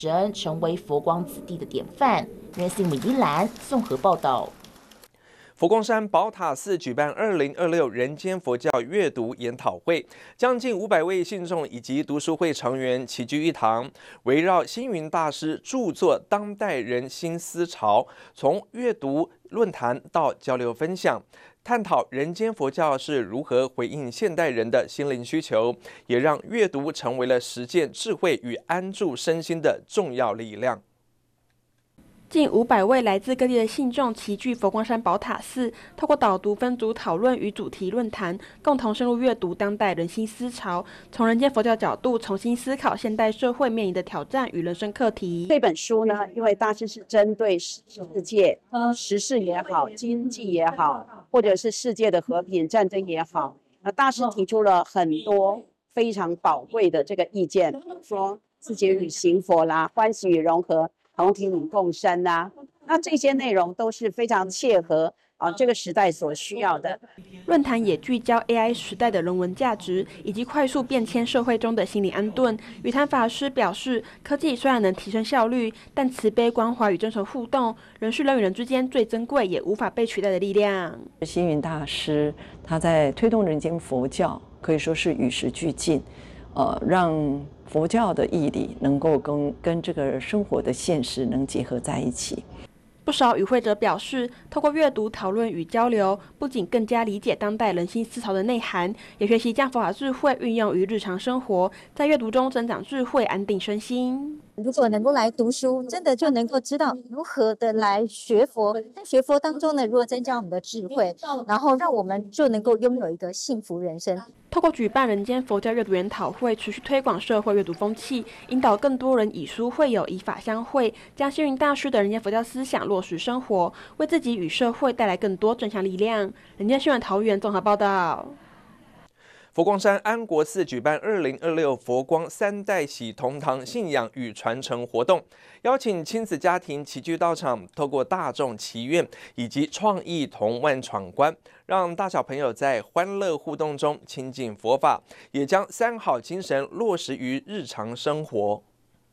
人成为佛光子弟的典范。原新闻宜兰综合报道。 佛光山宝塔寺举办2026人间佛教阅读研讨会，将近500位信众以及读书会成员齐聚一堂，围绕星云大师著作《当代人心思潮》，从阅读论坛到交流分享，探讨人间佛教是如何回应现代人的心灵需求，也让阅读成为了实践智慧与安住身心的重要力量。 近500位来自各地的信众齐聚佛光山宝塔寺，透过导读分组讨论与主题论坛，共同深入阅读当代人心思潮，从人间佛教角度重新思考现代社会面临的挑战与人生课题。 这本书呢，因为大师是针对世界时事也好，经济也好，或者是世界的和平、战争也好，大师提出了很多非常宝贵的这个意见，说自己与行佛啦，欢喜与融合，同体与共生啊，那这些内容都是非常切合这个时代所需要的。 论坛也聚焦 AI 时代的人文价值，以及快速变迁社会中的心理安顿。语坛法师表示，科技虽然能提升效率，但慈悲关怀与真诚互动，仍是人与人之间最珍贵也无法被取代的力量。 星云大师他在推动人间佛教，可以说是与时俱进，让佛教的义理能够跟这个生活的现实能结合在一起。 不少与会者表示，透过阅读、讨论与交流，不仅更加理解当代人心思潮的内涵，也学习将佛法智慧运用于日常生活，在阅读中增长智慧，安定身心。 如果能够来读书，真的就能够知道如何的来学佛。在学佛当中呢，如何增加我们的智慧，然后让我们就能够拥有一个幸福人生。 透过举办人间佛教阅读研讨会，持续推广社会阅读风气，引导更多人以书会友，以法相会，将星云大师的人间佛教思想落实生活，为自己与社会带来更多正向力量。人间新闻桃园综合报道。 佛光山安国寺举办2026佛光3代喜同堂信仰与传承活动，邀请亲子家庭齐聚到场，透过大众祈愿以及创意童玩闯关，让大小朋友在欢乐互动中亲近佛法，也将三好精神落实于日常生活。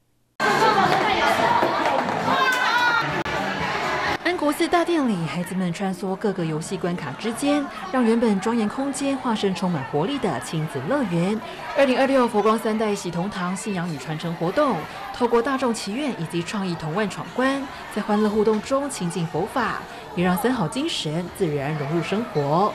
安国寺大殿里，孩子们穿梭各个游戏关卡之间，让原本庄严空间化身充满活力的亲子乐园。2026佛光3代喜同堂信仰与传承活动，透过大众祈愿以及创意童玩闯关，在欢乐互动中亲近佛法，也让三好精神自然融入生活。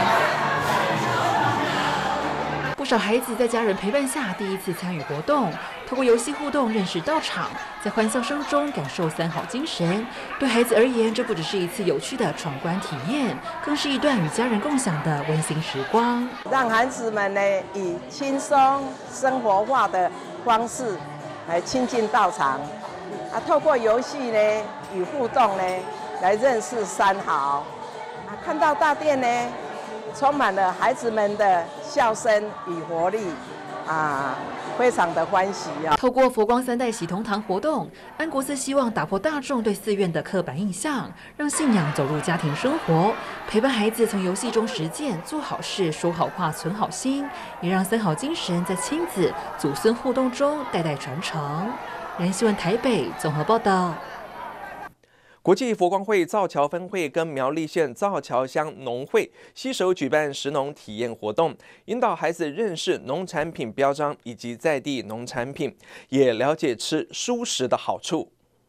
不少孩子在家人陪伴下第一次参与活动，透过游戏互动认识道场，在欢笑声中感受三好精神。对孩子而言，这不只是一次有趣的闯关体验，更是一段与家人共享的温馨时光。 让孩子们呢以轻松生活化的方式来亲近道场，透过游戏呢与互动呢来认识三好，看到大殿呢充满了孩子们的笑声与活力，非常的欢喜啊！ 透过佛光3代喜同堂活动，安国寺希望打破大众对寺院的刻板印象，让信仰走入家庭生活，陪伴孩子从游戏中实践做好事、说好话、存好心，也让三好精神在亲子、祖孙互动中代代传承。人新闻台北综合报道。 国际佛光会造桥分会跟苗栗县造桥乡农会携手举办食农体验活动，引导孩子认识农产品标章以及在地农产品，也了解吃蔬食的好处。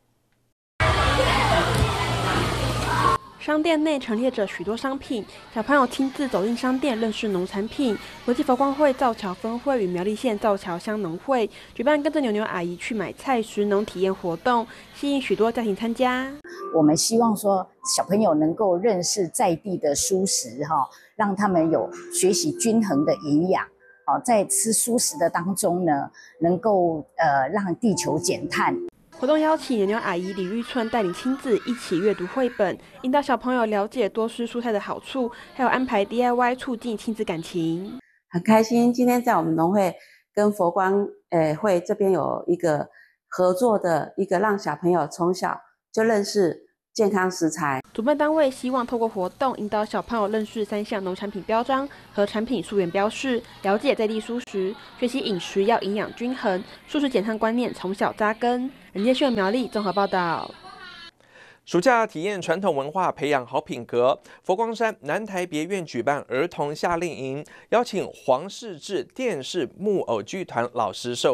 商店内陈列着许多商品，小朋友亲自走进商店认识农产品。国际佛光会造桥分会与苗栗县造桥乡农会举办跟着牛牛阿姨去买菜食农体验活动，吸引许多家庭参加。 我们希望说小朋友能够认识在地的蔬食让他们有学习均衡的营养。在吃蔬食的当中呢，能够让地球减碳。 活动邀请牛牛阿姨李玉春带领亲子一起阅读绘本，引导小朋友了解多吃蔬菜的好处，还有安排 DIY 促进亲子感情。 很开心今天在我们农会跟佛光会这边有一个合作的一个让小朋友从小就认识健康食材。 主办单位希望透过活动引导小朋友认识3项农产品标章和产品溯源标示，了解在地蔬食，学习饮食要营养均衡，素食减碳观念从小扎根。人间新闻苗栗综合报道。 暑假体验传统文化，培养好品格。佛光山南台别院举办儿童夏令营，邀请黄世志电视木偶剧团老师授